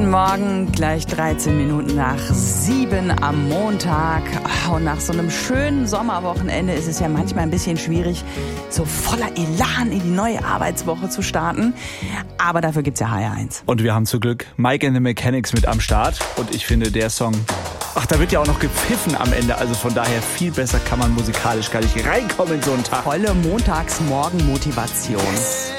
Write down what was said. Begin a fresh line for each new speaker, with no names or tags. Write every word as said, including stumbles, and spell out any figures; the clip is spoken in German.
Guten Morgen, gleich dreizehn Minuten nach sieben am Montag. Und nach so einem schönen Sommerwochenende ist es ja manchmal ein bisschen schwierig, so voller Elan in die neue Arbeitswoche zu starten. Aber dafür gibt's ja H R eins.
Und wir haben zum Glück Mike and the Mechanics mit am Start. Und ich finde, der Song, ach, da wird ja auch noch gepfiffen am Ende. Also von daher viel besser kann man musikalisch gar nicht reinkommen in so einen Tag.
Volle Montagsmorgen-Motivation.